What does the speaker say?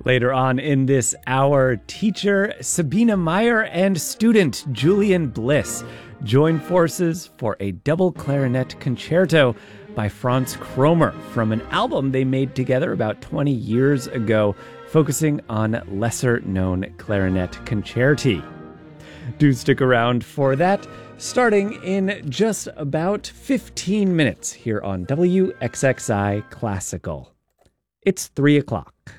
Later on in this hour, teacher Sabina Meyer and student Julian Bliss join forces for a double clarinet concerto by Franz Kromer from an album they made together about 20 years ago, focusing on lesser-known clarinet concerti. Do stick around for that, starting in just about 15 minutes here on WXXI Classical. It's 3 o'clock.